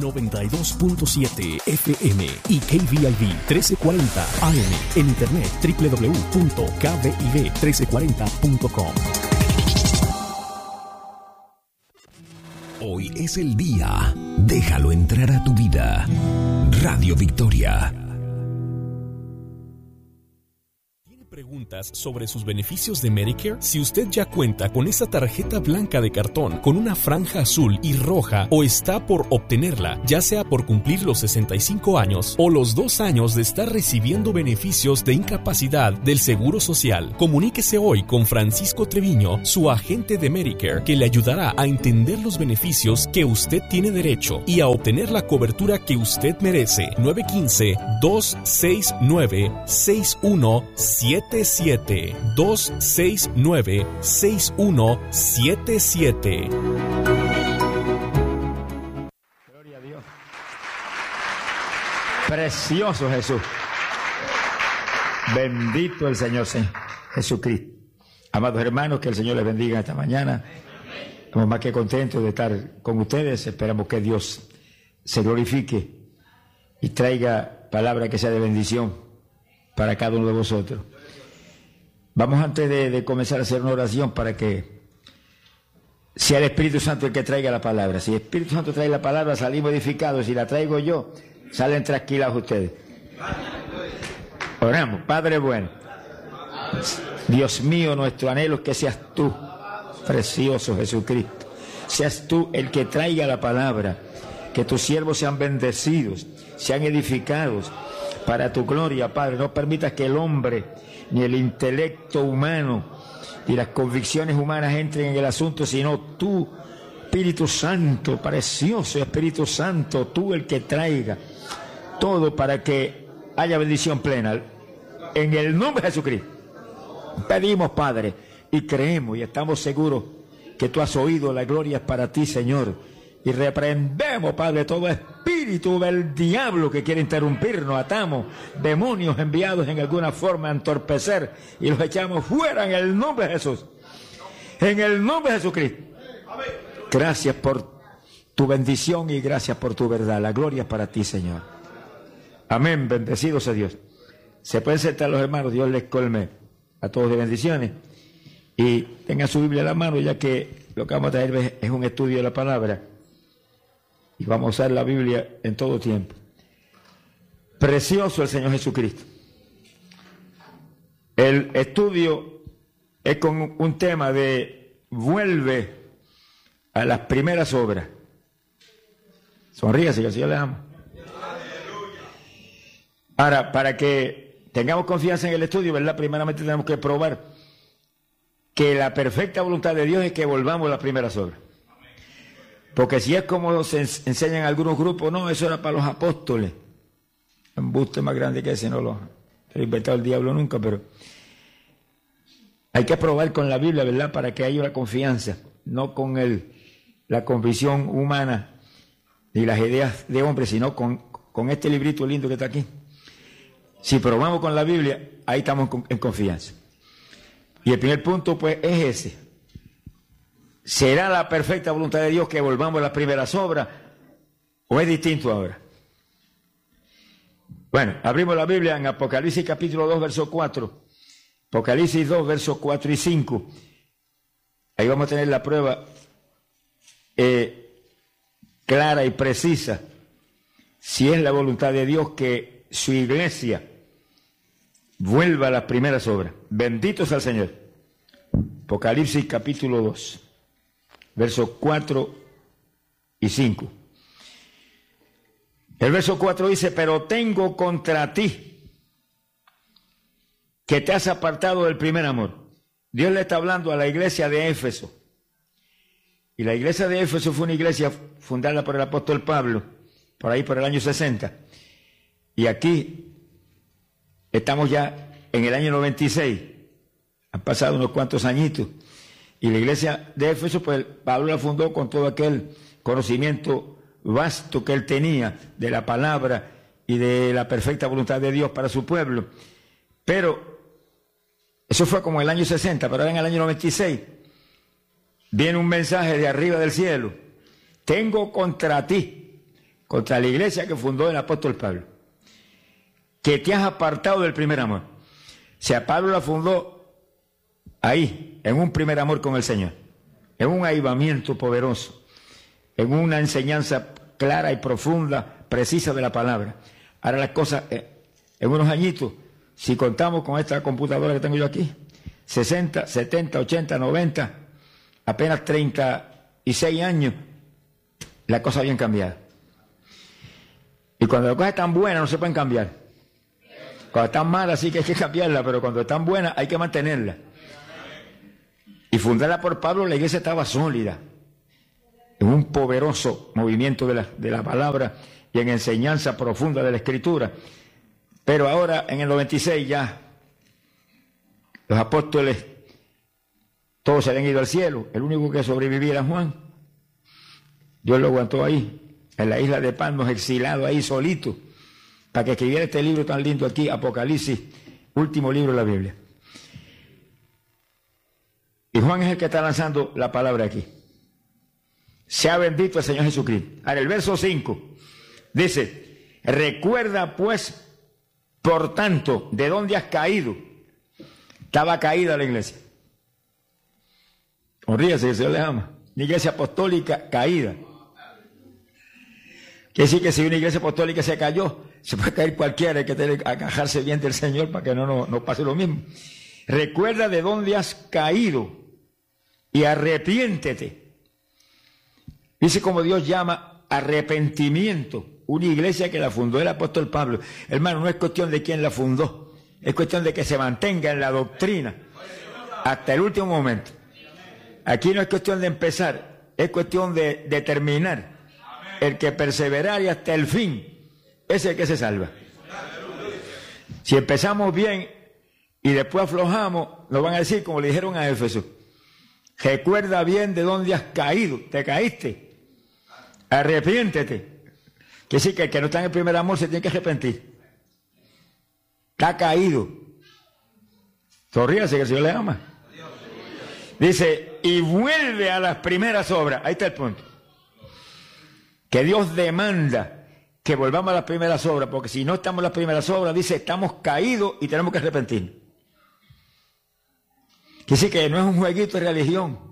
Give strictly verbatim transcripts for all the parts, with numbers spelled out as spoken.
noventa y dos punto siete F M y K V I V trece cuarenta A M. En internet doble u doble u doble u punto k v i v trece cuarenta punto com. Hoy es el día. Déjalo entrar a tu vida. Radio Victoria. ¿Preguntas sobre sus beneficios de Medicare? Si usted ya cuenta con esa tarjeta blanca de cartón con una franja azul y roja o está por obtenerla, ya sea por cumplir los sesenta y cinco años o los dos años de estar recibiendo beneficios de incapacidad del Seguro Social, comuníquese hoy con Francisco Treviño, su agente de Medicare, que le ayudará a entender los beneficios que usted tiene derecho y a obtener la cobertura que usted merece. nueve uno cinco, dos seis nueve, seis uno siete siete dos seis nueve, seis uno siete siete. Gloria a Dios. Precioso Jesús. Bendito el Señor Jesucristo. Amados hermanos, que el Señor les bendiga esta mañana. Estamos más que contentos de estar con ustedes. Esperamos que Dios se glorifique y traiga palabra que sea de bendición para cada uno de vosotros. Vamos antes de, de comenzar a hacer una oración para que sea el Espíritu Santo el que traiga la palabra. Si el Espíritu Santo trae la palabra, salimos edificados. Si la traigo yo, salen tranquilados ustedes. Oramos. Padre bueno, Dios mío, nuestro anhelo es que seas tú, precioso Jesucristo. Seas tú el que traiga la palabra, que tus siervos sean bendecidos, sean edificados para tu gloria, Padre. No permitas que el hombre, ni el intelecto humano, ni las convicciones humanas entren en el asunto, sino tú, Espíritu Santo, precioso Espíritu Santo, tú el que traiga todo para que haya bendición plena. En el nombre de Jesucristo pedimos, Padre, y creemos y estamos seguros que tú has oído. La gloria es para ti, Señor. Y reprendemos, Padre, todo espíritu del diablo que quiere interrumpirnos. Atamos demonios enviados en alguna forma a entorpecer y los echamos fuera en el nombre de Jesús. En el nombre de Jesucristo. Gracias por tu bendición y gracias por tu verdad. La gloria es para ti, Señor. Amén. Bendecido sea Dios. Se pueden sentar los hermanos. Dios les colme a todos de bendiciones. Y tengan su Biblia en la mano, ya que lo que vamos a traer es un estudio de la palabra. Y vamos a usar la Biblia en todo tiempo. Precioso el Señor Jesucristo. El estudio es con un tema de vuelve a las primeras obras. Sonríase, que el Señor le ama. Ahora, para que tengamos confianza en el estudio, ¿verdad? Primeramente tenemos que probar que la perfecta voluntad de Dios es que volvamos a las primeras obras. Porque si es como se enseñan algunos grupos, no, eso era para los apóstoles. Un embuste más grande que ese no lo ha inventado el diablo nunca, pero hay que probar con la Biblia, ¿verdad? Para que haya una confianza, no con el, la convicción humana ni las ideas de hombres, sino con, con este librito lindo que está aquí. Si probamos con la Biblia, ahí estamos en confianza. Y el primer punto, pues, es ese. ¿Será la perfecta voluntad de Dios que volvamos a las primeras obras o es distinto ahora? Bueno, abrimos la Biblia en Apocalipsis capítulo dos, verso cuatro. Apocalipsis dos, versos cuatro y cinco. Ahí vamos a tener la prueba eh, clara y precisa si es la voluntad de Dios que su iglesia vuelva a las primeras obras. Bendito sea el Señor. Apocalipsis capítulo dos. Versos cuatro y cinco. El verso cuatro dice, pero tengo contra ti que te has apartado del primer amor. Dios le está hablando a la iglesia de Éfeso. Y la iglesia de Éfeso fue una iglesia fundada por el apóstol Pablo, por ahí por el año sesenta. Y aquí estamos ya en el año noventa y seis. Han pasado unos cuantos añitos. Y la iglesia de Éfeso, pues Pablo la fundó con todo aquel conocimiento vasto que él tenía de la palabra y de la perfecta voluntad de Dios para su pueblo. Pero eso fue como el año sesenta, pero ahora en el año noventa y seis viene un mensaje de arriba del cielo. Tengo contra ti contra la iglesia que fundó el apóstol Pablo, que te has apartado del primer amor. O sea, Pablo la fundó ahí, en un primer amor con el Señor, en un avivamiento poderoso, en una enseñanza clara y profunda, precisa de la palabra. Ahora las cosas, eh, en unos añitos, si contamos con esta computadora que tengo yo aquí, sesenta, setenta, ochenta, noventa, apenas treinta y seis años, las cosas habían cambiado. Y cuando las cosas están buenas no se pueden cambiar. Cuando están malas sí que hay que cambiarlas, pero cuando están buenas hay que mantenerlas. Y fundada por Pablo, la iglesia estaba sólida, en un poderoso movimiento de la, de la palabra y en enseñanza profunda de la Escritura. Pero ahora, en el noventa y seis ya, los apóstoles, todos se habían ido al cielo. El único que sobrevivía era Juan. Dios lo aguantó ahí, en la isla de Patmos, exilado ahí solito, para que escribiera este libro tan lindo aquí, Apocalipsis, último libro de la Biblia. Y Juan es el que está lanzando la palabra aquí. Sea bendito el Señor Jesucristo. Ahora el verso cinco dice: recuerda pues, por tanto, de dónde has caído. Estaba caída la iglesia. Ríase, que el Señor le ama. Una iglesia apostólica caída. Quiere decir que si una iglesia apostólica se cayó, se puede caer cualquiera, hay que tener que agajarse bien del Señor para que no, no, no pase lo mismo. Recuerda de dónde has caído y arrepiéntete. Dice como Dios llama arrepentimiento. Una iglesia que la fundó el apóstol Pablo. Hermano, no es cuestión de quién la fundó, es cuestión de que se mantenga en la doctrina hasta el último momento. Aquí no es cuestión de empezar, es cuestión de, de terminar. El que perseverar y hasta el fin es el que se salva. Si empezamos bien y después aflojamos, nos van a decir, como le dijeron a Éfeso: recuerda bien de dónde has caído, te caíste, arrepiéntete. Quiere decir que el que no está en el primer amor se tiene que arrepentir. Está caído. Sonríase, que el Señor le ama. Dice, y vuelve a las primeras obras. Ahí está el punto. Que Dios demanda que volvamos a las primeras obras, porque si no estamos en las primeras obras, dice, estamos caídos y tenemos que arrepentir. Quiere decir que no es un jueguito de religión.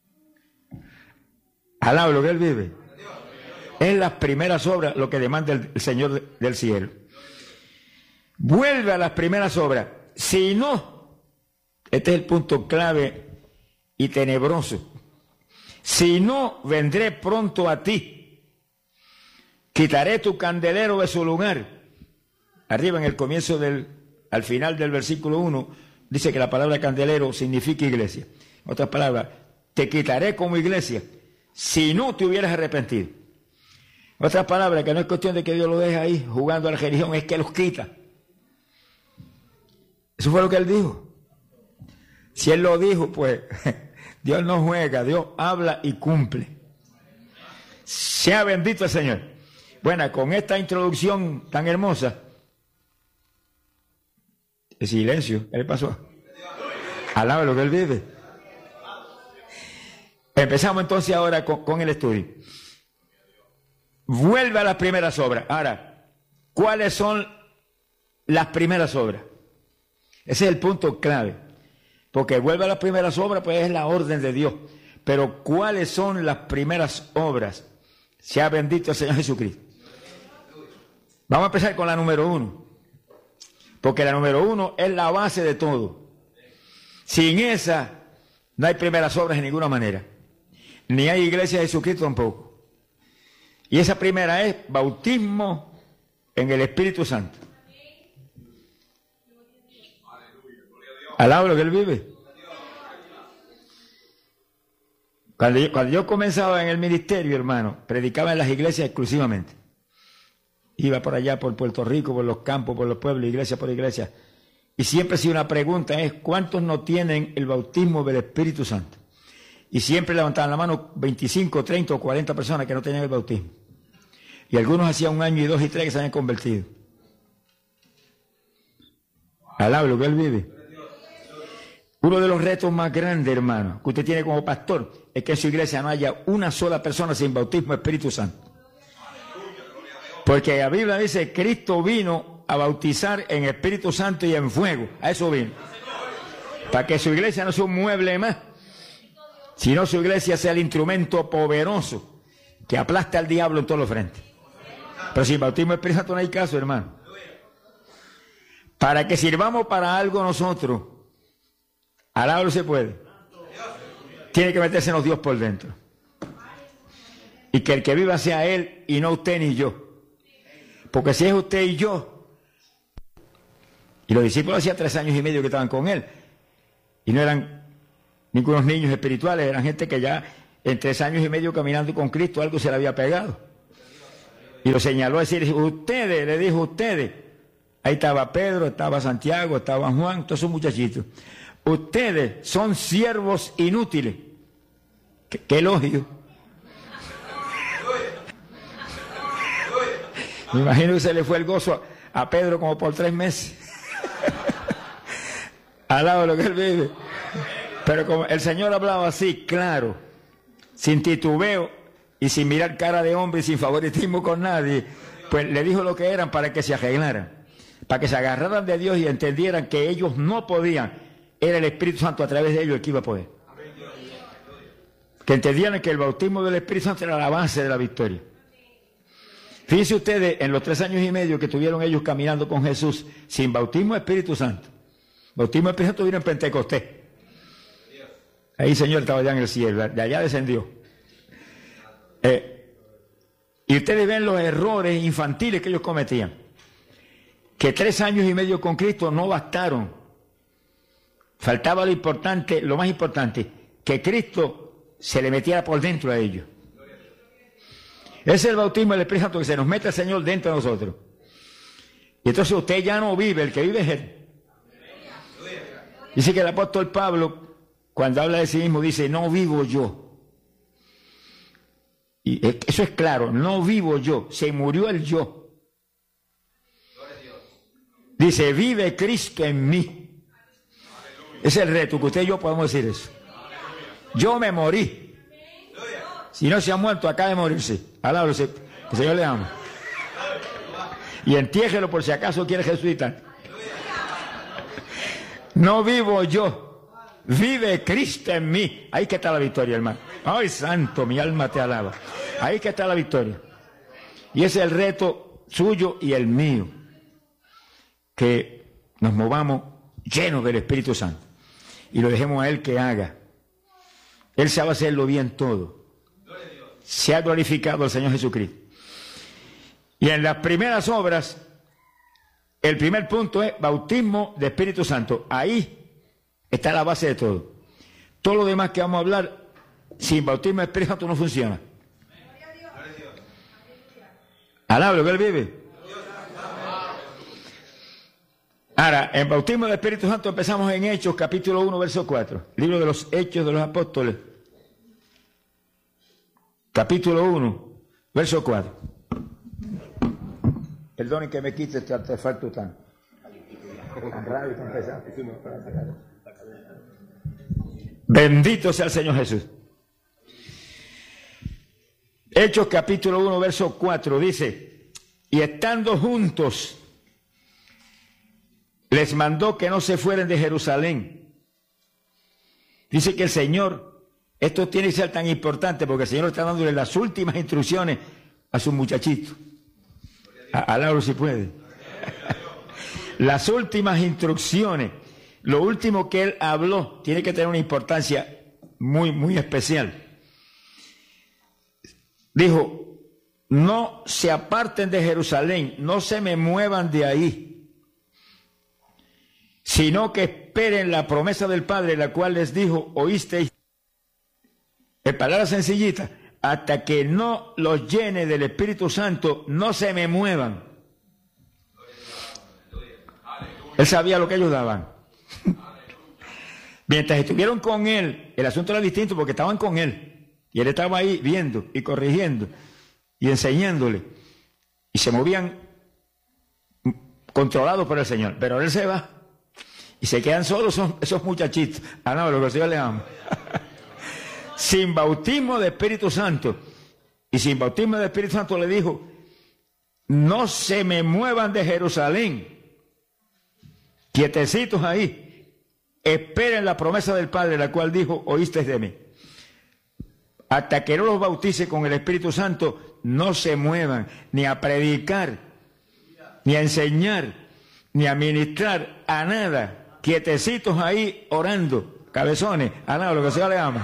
Alaba lo que Él vive. Es las primeras obras lo que demanda el, el Señor del cielo. Vuelve a las primeras obras. Si no, este es el punto clave y tenebroso. Si no, vendré pronto a ti. Quitaré tu candelero de su lugar. Arriba en el comienzo del, al final del versículo uno, dice que la palabra candelero significa iglesia. En otras palabras, te quitaré como iglesia si no te hubieras arrepentido. En otras palabras, que no es cuestión de que Dios lo deje ahí jugando a la religión, es que los quita. Eso fue lo que Él dijo. Si Él lo dijo, pues Dios no juega, Dios habla y cumple. Sea bendito el Señor. Bueno, con esta introducción tan hermosa, el silencio, ¿qué le pasó? Alaba lo que Él vive. Empezamos entonces ahora con, con el estudio. Vuelve a las primeras obras. Ahora, ¿cuáles son las primeras obras? Ese es el punto clave. Porque vuelve a las primeras obras, pues es la orden de Dios. Pero ¿cuáles son las primeras obras? Sea bendito el Señor Jesucristo. Vamos a empezar con la número uno. Porque la número uno es la base de todo. Sin esa, no hay primeras obras de ninguna manera. Ni hay iglesia de Jesucristo tampoco. Y esa primera es bautismo en el Espíritu Santo. Alaba lo que Él vive. Cuando yo, cuando yo comenzaba en el ministerio, hermano, predicaba en las iglesias exclusivamente. Iba por allá, por Puerto Rico, por los campos, por los pueblos, iglesia por iglesia. Y siempre si una pregunta es, ¿cuántos no tienen el bautismo del Espíritu Santo? Y siempre levantaban la mano veinticinco, treinta o cuarenta personas que no tenían el bautismo. Y algunos hacían un año y dos y tres que se habían convertido. Alaba lo que Él vive. Uno de los retos más grandes, hermano, que usted tiene como pastor, es que en su iglesia no haya una sola persona sin bautismo del Espíritu Santo. Porque la Biblia dice, Cristo vino a bautizar en Espíritu Santo y en fuego. A eso vino. Para que su iglesia no sea un mueble más, sino su iglesia sea el instrumento poderoso que aplasta al diablo en todos los frentes. Pero sin bautismo del Espíritu Santo no hay caso, hermano. Para que sirvamos para algo nosotros, al lado no se puede. Tiene que metérsenos Dios por dentro. Y que el que viva sea Él y no usted ni yo. Porque si es usted y yo, y los discípulos hacía tres años y medio que estaban con Él, y no eran ningunos niños espirituales, eran gente que ya en tres años y medio caminando con Cristo algo se le había pegado. Y lo señaló a decir, ustedes, le dijo ustedes, ahí estaba Pedro, estaba Santiago, estaba Juan, todos esos muchachitos. Ustedes son siervos inútiles. ¿Qué, qué elogio? Me imagino que se le fue el gozo a, a Pedro como por tres meses. Al lado de lo que él vive. Pero como el Señor hablaba así, claro, sin titubeo y sin mirar cara de hombre y sin favoritismo con nadie, pues le dijo lo que eran para que se arreglaran, para que se agarraran de Dios y entendieran que ellos no podían, era el Espíritu Santo a través de ellos el que iba a poder. Que entendieran que el bautismo del Espíritu Santo era la base de la victoria. Fíjense ustedes, en los tres años y medio que tuvieron ellos caminando con Jesús, sin bautismo del Espíritu Santo, bautismo del Espíritu Santo vino en Pentecostés. Ahí el Señor estaba allá en el cielo, de allá descendió. Eh, y ustedes ven los errores infantiles que ellos cometían. Que tres años y medio con Cristo no bastaron. Faltaba lo importante, lo más importante, que Cristo se le metiera por dentro a ellos. Ese es el bautismo del Espíritu Santo, que se nos mete el Señor dentro de nosotros. Y entonces usted ya no vive, el que vive es Él. Dice que el apóstol Pablo, cuando habla de sí mismo, dice, no vivo yo. Y eso es claro, no vivo yo, se murió el yo. Dice, vive Cristo en mí. Ese es el reto, que usted y yo podemos decir eso. Yo me morí. Si no se ha muerto, acaba de morirse. Alábrese, que el Señor le ama. Y entiérrelo por si acaso quiere resucitar. No vivo yo, vive Cristo en mí. Ahí que está la victoria, hermano. Ay, santo, mi alma te alaba. Ahí que está la victoria. Y ese es el reto suyo y el mío. Que nos movamos llenos del Espíritu Santo. Y lo dejemos a Él que haga. Él sabe hacerlo bien todo. Se ha glorificado el Señor Jesucristo. Y en las primeras obras, el primer punto es bautismo de Espíritu Santo. Ahí está la base de todo. Todo lo demás que vamos a hablar, sin bautismo de Espíritu Santo no funciona. Alablo, que Él vive. Ahora, en bautismo del Espíritu Santo empezamos en Hechos, capítulo uno, verso cuatro. Libro de los Hechos de los Apóstoles. Capítulo uno, verso cuatro. Perdonen que me quite este artefacto tan, tan raro y tan pesado. Bendito sea el Señor Jesús. Hechos capítulo uno, verso cuatro, dice, y estando juntos, les mandó que no se fueran de Jerusalén. Dice que el Señor, esto tiene que ser tan importante porque el Señor está dándole las últimas instrucciones a sus muchachitos. Alabro si puede. Las últimas instrucciones, lo último que Él habló, tiene que tener una importancia muy, muy especial. Dijo, no se aparten de Jerusalén, no se me muevan de ahí, sino que esperen la promesa del Padre, la cual les dijo, oísteis, en palabras sencillitas, hasta que no los llene del Espíritu Santo, no se me muevan. Él sabía lo que ellos daban. Mientras estuvieron con Él, el asunto era distinto porque estaban con Él. Y Él estaba ahí viendo y corrigiendo y enseñándole. Y se movían controlados por el Señor. Pero Él se va y se quedan solos esos, esos muchachitos. Ah, no, lo que el Señor le ama. Sin bautismo de Espíritu Santo. Y sin bautismo de Espíritu Santo le dijo, no se me muevan de Jerusalén, quietecitos ahí, esperen la promesa del Padre, la cual dijo, oísteis de mí. Hasta que no los bautice con el Espíritu Santo, no se muevan ni a predicar, ni a enseñar, ni a ministrar a nada, quietecitos ahí orando, cabezones, a nada, lo que sea le ama.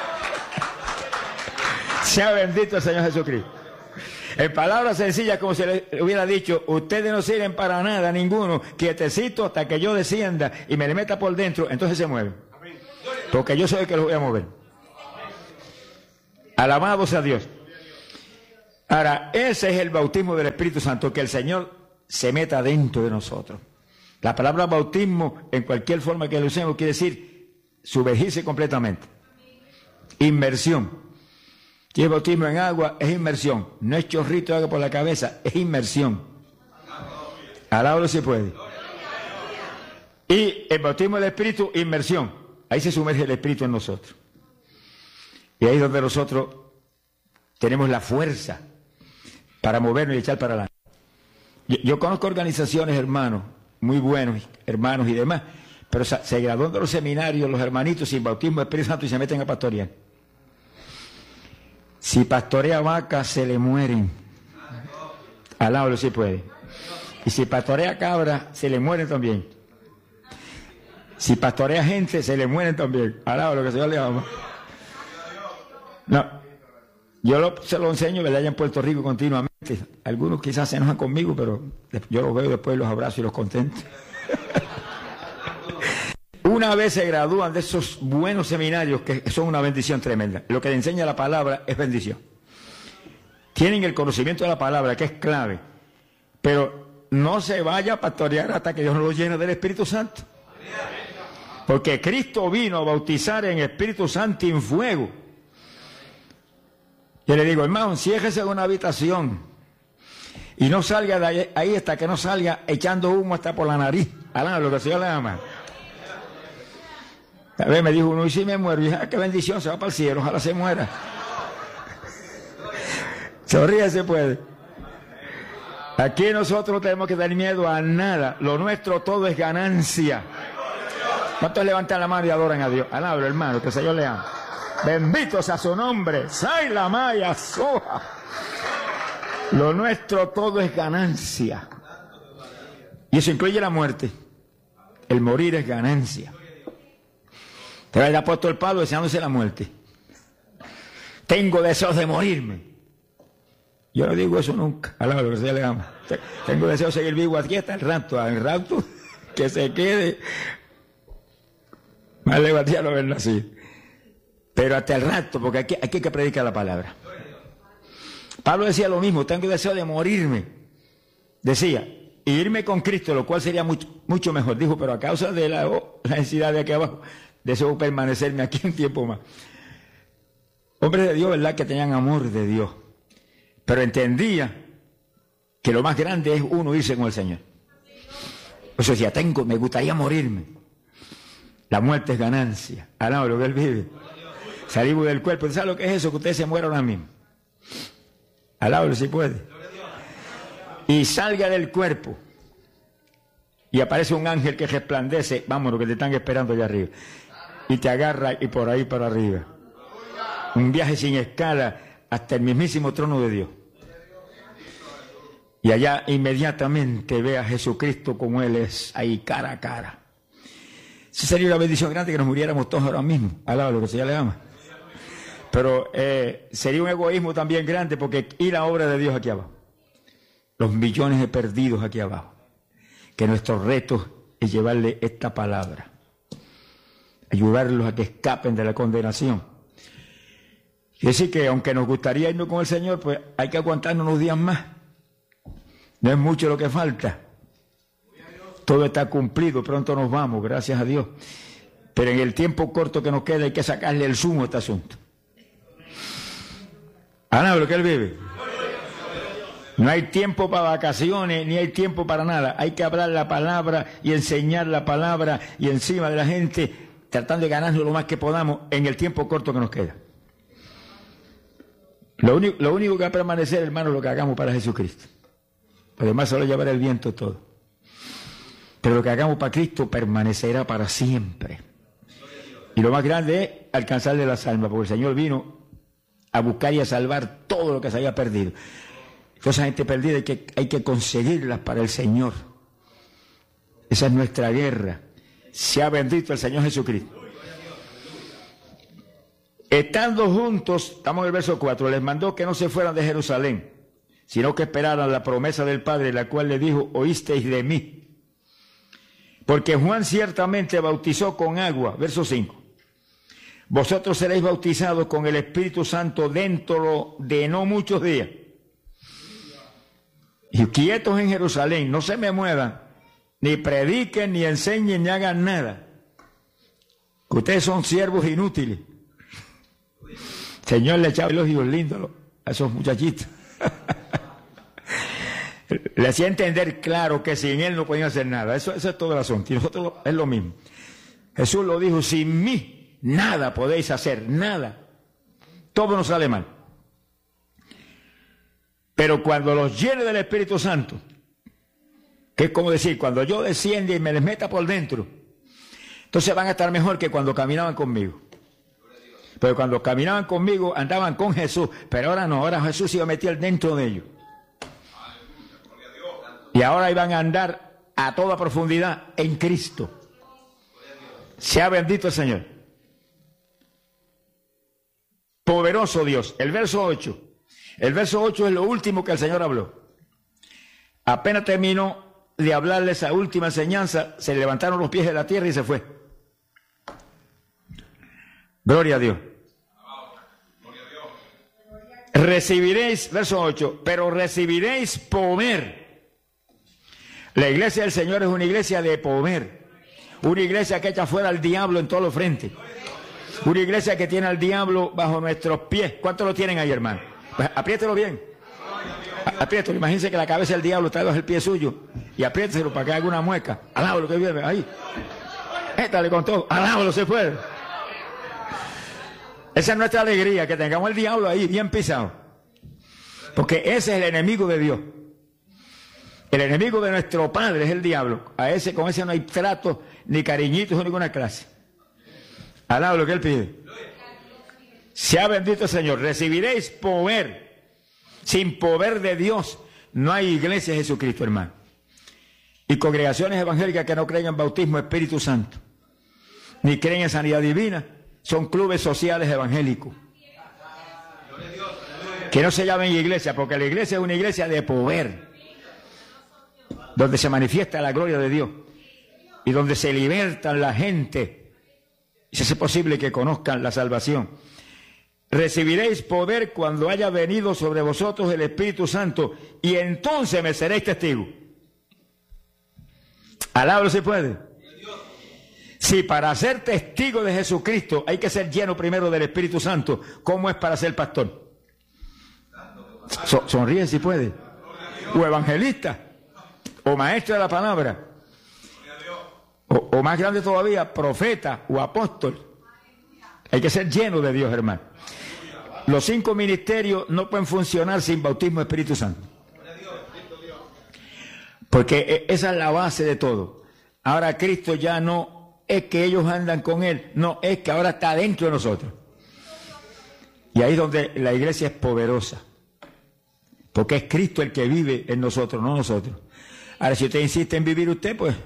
Sea bendito el Señor Jesucristo. En palabras sencillas, como se le hubiera dicho, ustedes no sirven para nada, ninguno, quietecito hasta que yo descienda y me le meta por dentro, entonces se mueven. Porque yo soy el que los voy a mover. Alabado sea Dios. Ahora, ese es el bautismo del Espíritu Santo, que el Señor se meta dentro de nosotros. La palabra bautismo, en cualquier forma que lo usemos, quiere decir sumergirse completamente. Inmersión. Si es bautismo en agua, es inmersión. No es chorrito de agua por la cabeza, es inmersión. Alábalo si puede. Y el bautismo del Espíritu, inmersión. Ahí se sumerge el Espíritu en nosotros. Y ahí es donde nosotros tenemos la fuerza para movernos y echar para adelante. Yo, yo conozco organizaciones, hermanos, muy buenos, hermanos y demás, pero se, se gradúan de los seminarios los hermanitos sin bautismo del Espíritu Santo y se meten a pastorear. Si pastorea vacas, se le mueren. Alábalo si puede. Y si pastorea cabra, se le mueren también. Si pastorea gente, se le mueren también. Alábalo que el Señor le ama. No, yo lo, se lo enseño, ¿verdad? Allá en Puerto Rico continuamente. Algunos quizás se enojan conmigo, pero yo los veo después, los abrazo y los contento. Una vez se gradúan de esos buenos seminarios que son una bendición tremenda. Lo que le enseña la palabra es bendición. Tienen el conocimiento de la palabra, que es clave. Pero no se vaya a pastorear hasta que Dios no lo llene del Espíritu Santo. Porque Cristo vino a bautizar en Espíritu Santo y en fuego. Yo le digo, hermano, enciérrese en una habitación y no salga de ahí, ahí hasta que no salga echando humo hasta por la nariz. Alá, lo que el Señor le ama. A ver, me dijo uno, y si me muero, y dije, ah, qué bendición, se va para el cielo, ojalá se muera. Sonríe se puede. Aquí nosotros no tenemos que tener miedo a nada, lo nuestro todo es ganancia. ¿Cuántos levantan la mano y adoran a Dios? Alá, hermano, que el Señor le ama. Bendito sea su nombre. Sai la maya soja. Lo nuestro todo es ganancia. Y eso incluye la muerte. El morir es ganancia. Pero el apóstol Pablo deseándose la muerte. Tengo deseos de morirme. Yo no digo eso nunca. Alaba lo que se le ama. Tengo deseos de seguir vivo aquí hasta el rato. Al rato que se quede. Más le batía lo haber nacido. Pero hasta el rato, porque aquí, aquí hay que predicar la palabra. Pablo decía lo mismo, tengo deseo de morirme. Decía, y irme con Cristo, lo cual sería mucho, mucho mejor. Dijo, pero a causa de la, oh, la necesidad de aquí abajo, deseo permanecerme aquí un tiempo más. Hombres de Dios, ¿verdad? Que tenían amor de Dios. Pero entendía que lo más grande es uno irse con el Señor. Por eso decía, tengo, me gustaría morirme. La muerte es ganancia. Ah, no, lo que él vive. Salimos del cuerpo. ¿Sabe lo que es eso? Que usted se muera ahora mismo. Alábalo si puede. Y salga del cuerpo. Y aparece un ángel que resplandece. Vámonos, que te están esperando allá arriba. Y te agarra y por ahí para arriba. Un viaje sin escala hasta el mismísimo trono de Dios. Y allá inmediatamente ve a Jesucristo como Él es, ahí cara a cara. Esa sería una bendición grande que nos muriéramos todos ahora mismo. Alábalo, que se ya le ama. Pero eh, sería un egoísmo también grande porque ir la obra de Dios aquí abajo. Los millones de perdidos aquí abajo. Que nuestro reto es llevarle esta palabra. Ayudarlos a que escapen de la condenación. Y decir que aunque nos gustaría irnos con el Señor, pues hay que aguantarnos unos días más. No es mucho lo que falta. Todo está cumplido, pronto nos vamos, gracias a Dios. Pero en el tiempo corto que nos queda hay que sacarle el zumo a este asunto. Ana, lo que él vive. No hay tiempo para vacaciones, ni hay tiempo para nada. Hay que hablar la palabra y enseñar la palabra y encima de la gente, tratando de ganarnos lo más que podamos en el tiempo corto que nos queda. Lo único, lo único que va a permanecer, hermano, es lo que hagamos para Jesucristo. Lo demás se lo llevará el viento todo. Pero lo que hagamos para Cristo permanecerá para siempre. Y lo más grande es alcanzarle las almas, porque el Señor vino a buscar y a salvar todo lo que se había perdido. Toda esa gente perdida hay que, hay que conseguirlas para el Señor. Esa es nuestra guerra. Sea bendito el Señor Jesucristo. Estando juntos, estamos en el verso cuatro, les mandó que no se fueran de Jerusalén, sino que esperaran la promesa del Padre, la cual le dijo, oísteis de mí. Porque Juan ciertamente bautizó con agua, verso cinco. Vosotros seréis bautizados con el Espíritu Santo dentro de no muchos días. Y quietos en Jerusalén, no se me muevan, ni prediquen, ni enseñen, ni hagan nada. Que ustedes son siervos inútiles. Señor le echaba elogios lindos a esos muchachitos. Le hacía entender claro que sin él no podían hacer nada. Eso, eso es todo el asunto. Y nosotros es lo mismo. Jesús lo dijo, sin mí nada podéis hacer, nada. Todo nos sale mal. Pero cuando los llene del Espíritu Santo, que es como decir, cuando yo descienda y me les meta por dentro, entonces van a estar mejor que cuando caminaban conmigo. Pero cuando caminaban conmigo andaban con Jesús, pero ahora no, ahora Jesús se iba a meter dentro de ellos. Y ahora iban a andar a toda profundidad en Cristo. Sea bendito el Señor. Poderoso Dios. El verso ocho. El verso ocho es lo último que el Señor habló. Apenas terminó de hablarle esa última enseñanza, se levantaron los pies de la tierra y se fue. Gloria a Dios. Recibiréis, verso ocho, pero recibiréis poder. La iglesia del Señor es una iglesia de poder. Una iglesia que echa fuera al diablo en todos los frentes. Una iglesia que tiene al diablo bajo nuestros pies. ¿Cuántos lo tienen ahí, hermano? Pues apriételo bien. Apriételo. Imagínense que la cabeza del diablo está bajo el pie suyo. Y apriéteselo para que haga una mueca. Alábalo que viene. Ahí. Éstale con todo. Alábalo se puede. Esa es nuestra alegría, que tengamos el diablo ahí bien pisado. Porque ese es el enemigo de Dios. El enemigo de nuestro Padre es el diablo. A ese, con ese no hay trato, ni cariñitos, ni ninguna clase. Alaba lo que él pide. Sea bendito el Señor. Recibiréis poder. Sin poder de Dios no hay iglesia de Jesucristo, hermano. Y congregaciones evangélicas que no creen en bautismo, Espíritu Santo, ni creen en sanidad divina, son clubes sociales evangélicos. Que no se llamen iglesia, porque la iglesia es una iglesia de poder, donde se manifiesta la gloria de Dios y donde se libertan la gente y se hace posible que conozcan la salvación. Recibiréis poder cuando haya venido sobre vosotros el Espíritu Santo y entonces me seréis testigos. Alábalo si puede. Si para ser testigo de Jesucristo hay que ser lleno primero del Espíritu Santo, ¿cómo es para ser pastor? So, sonríe si puede. O evangelista, o maestro de la palabra, o, o más grande todavía, profeta o apóstol. Hay que ser lleno de Dios, hermano. Los cinco ministerios no pueden funcionar sin bautismo Espíritu Santo. Porque esa es la base de todo. Ahora Cristo ya no es que ellos andan con Él, no, es que ahora está dentro de nosotros. Y ahí es donde la iglesia es poderosa. Porque es Cristo el que vive en nosotros, no nosotros. Ahora, si usted insiste en vivir usted, pues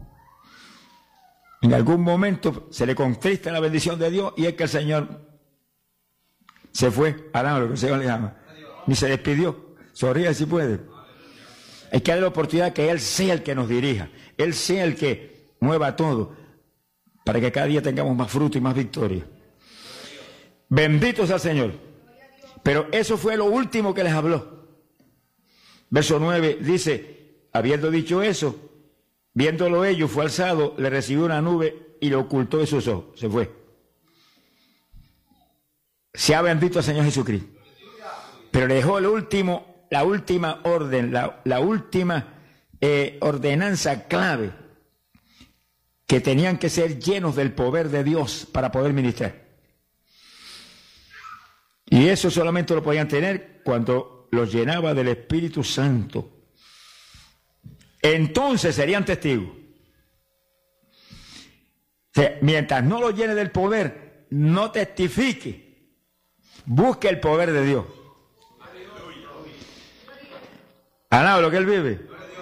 en algún momento se le contrista la bendición de Dios y es que el Señor se fue, hará lo que el Señor le llama. Ni se despidió. Sonríe si puede. Hay que darle la oportunidad que Él sea el que nos dirija. Él sea el que mueva todo, para que cada día tengamos más fruto y más victoria. Bendito sea el Señor. Pero eso fue lo último que les habló. Verso nueve dice, habiendo dicho eso, viéndolo ellos, fue alzado, le recibió una nube y lo ocultó de sus ojos. Se fue. Sea bendito el Señor Jesucristo. Pero le dejó el último, la última orden, la, la última eh, ordenanza clave, que tenían que ser llenos del poder de Dios para poder ministrar. Y eso solamente lo podían tener cuando los llenaba del Espíritu Santo. entonces serían testigos. O sea, mientras no lo llene del poder, no testifique. Busque el poder de Dios. Alaba lo que él vive.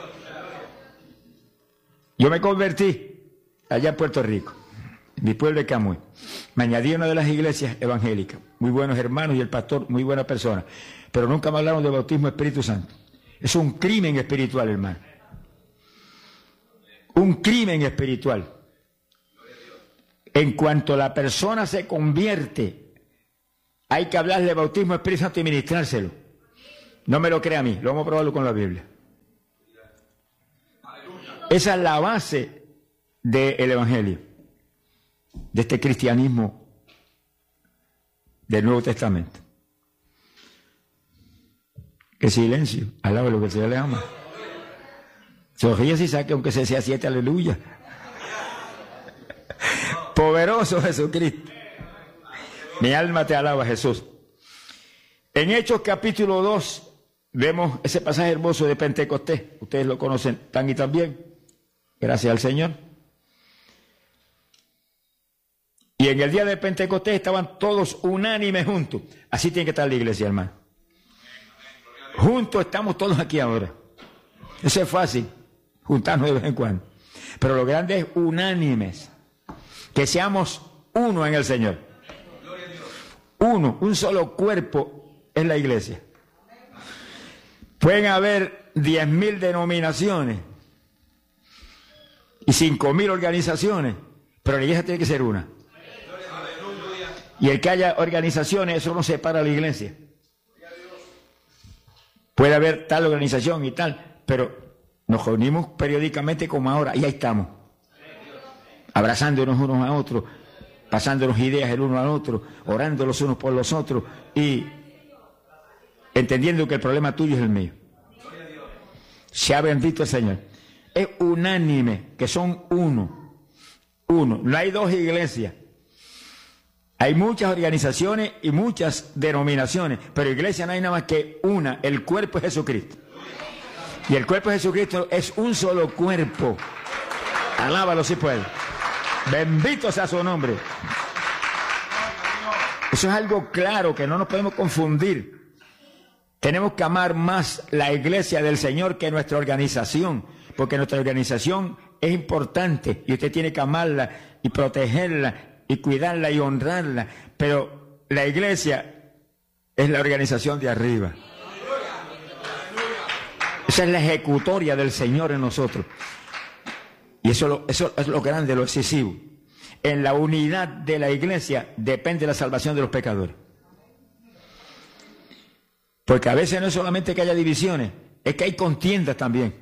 Yo me convertí allá en Puerto Rico, mi pueblo de Camuy. Me añadí a una de las iglesias evangélicas, muy buenos hermanos y el pastor, muy buena persona, pero nunca me hablaron de bautismo Espíritu Santo. Es un crimen espiritual, hermano. Un crimen espiritual. En cuanto la persona se convierte, hay que hablarle de bautismo Espíritu Santo y ministrárselo. No me lo crea a mí, lo vamos a probarlo con la Biblia. Esa es la base del Evangelio, de este cristianismo del Nuevo Testamento. Qué silencio, alaba lo que se le ama. Sonríe si saque aunque se sea siete, aleluya. Poderoso Jesucristo. Mi alma te alaba, Jesús. En Hechos capítulo dos vemos ese pasaje hermoso de Pentecostés. Ustedes lo conocen tan y tan bien. Gracias al Señor. Y en el día de Pentecostés estaban todos unánimes juntos. Así tiene que estar la iglesia, hermano. Juntos estamos todos aquí ahora. Eso es fácil, juntarnos de vez en cuando. Pero lo grande es unánimes. Que seamos uno en el Señor. Uno, un solo cuerpo en la iglesia. Pueden haber diez mil denominaciones y cinco mil organizaciones, pero la iglesia tiene que ser una. Y el que haya organizaciones, eso no separa a la iglesia. Puede haber tal organización y tal, pero nos reunimos periódicamente como ahora, y ahí estamos. Abrazándonos unos a otros, pasándonos ideas el uno al otro, orando los unos por los otros y entendiendo que el problema tuyo es el mío. Sea bendito el Señor. Es unánime, que son uno. Uno. No hay dos iglesias. Hay muchas organizaciones y muchas denominaciones, pero iglesia no hay nada más que una. El cuerpo es Jesucristo. Y el cuerpo de Jesucristo es un solo cuerpo. Alábalo si puede. Bendito sea su nombre. Eso es algo claro que no nos podemos confundir. Tenemos que amar más la iglesia del Señor que nuestra organización, porque nuestra organización es importante y usted tiene que amarla y protegerla y cuidarla y honrarla, pero la iglesia es la organización de arriba. Esa es la ejecutoria del Señor en nosotros. Y eso, eso es lo grande, lo excesivo. En la unidad de la iglesia depende la salvación de los pecadores. Porque a veces no es solamente que haya divisiones, es que hay contiendas también.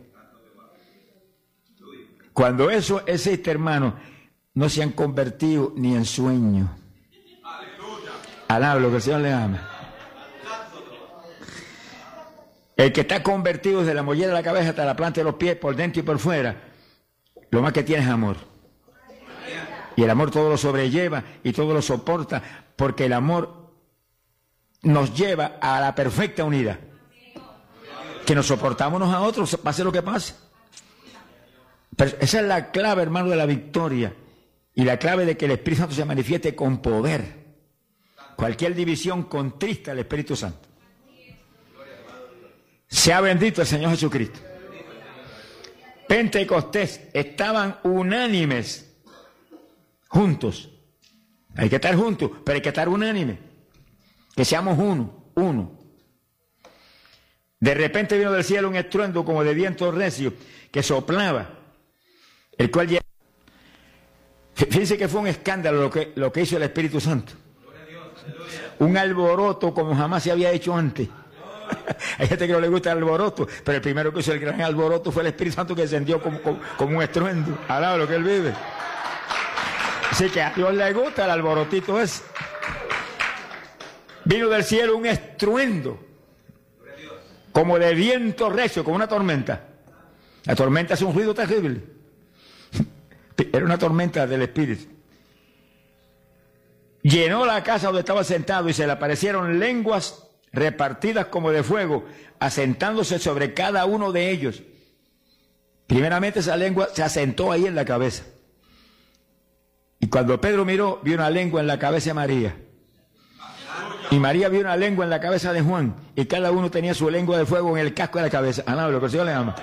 Cuando eso existe, hermano, no se han convertido ni en sueño. Alaba lo que el Señor le ama. El que está convertido desde la mollera de la cabeza hasta la planta de los pies, por dentro y por fuera, lo más que tiene es amor. Y el amor todo lo sobrelleva y todo lo soporta, porque el amor nos lleva a la perfecta unidad. Que nos soportamos unos a otros, pase lo que pase. Pero esa es la clave, hermano, de la victoria. Y la clave de que el Espíritu Santo se manifieste con poder. Cualquier división contrista al Espíritu Santo. Sea bendito el Señor Jesucristo. Pentecostés estaban unánimes, juntos. Hay que estar juntos, pero hay que estar unánimes. Que seamos uno, uno. De repente vino del cielo un estruendo como de viento recio que soplaba, el cual ya... Fíjense que fue un escándalo lo que, lo que hizo el Espíritu Santo. Un alboroto como jamás se había hecho antes. Hay gente que no le gusta el alboroto, pero el primero que hizo el gran alboroto fue el Espíritu Santo, que descendió como, como, como un estruendo. Alaba lo que él vive. Así que a Dios le gusta el alborotito ese. Vino del cielo un estruendo, como de viento recio, como una tormenta. La tormenta hace un ruido terrible. Era una tormenta del Espíritu. Llenó la casa donde estaba sentado y se le aparecieron lenguas repartidas como de fuego, asentándose sobre cada uno de ellos. Primeramente esa lengua se asentó ahí en la cabeza. Y cuando Pedro miró, vio una lengua en la cabeza de María. Y María vio una lengua en la cabeza de Juan. Y cada uno tenía su lengua de fuego en el casco de la cabeza. Ah, no, lo que el Señor le ama.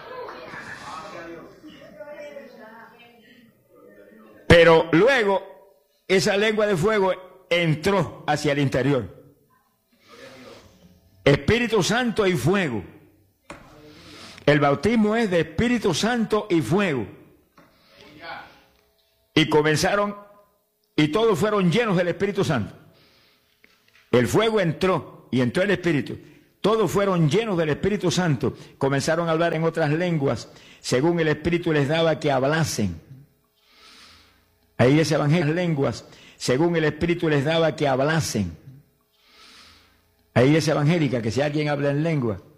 Pero luego, esa lengua de fuego entró hacia el interior. Espíritu Santo y fuego. El bautismo es de Espíritu Santo y fuego. Y comenzaron, y todos fueron llenos del Espíritu Santo. El fuego entró, y entró el Espíritu. Todos fueron llenos del Espíritu Santo. Comenzaron a hablar en otras lenguas, según el Espíritu les daba que hablasen. Ahí ese evangelio, lenguas, según el Espíritu les daba que hablasen. Ahí es evangélica, que si alguien habla en lengua,